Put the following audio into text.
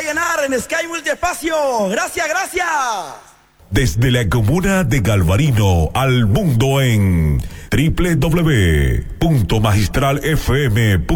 llenar en Sky Multiespacio. Gracias, gracias. Desde la comuna de Galvarino al mundo en www.magistralfm.com